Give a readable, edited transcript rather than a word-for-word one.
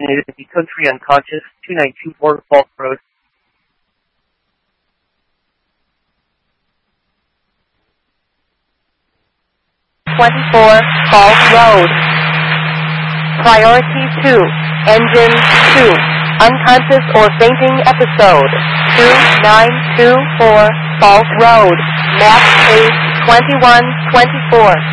designated to be country unconscious, 2924 Falk Road. Falk Road. Priority 2, Engine 2, unconscious or fainting episode, 2924 Falk Road, map page 2124.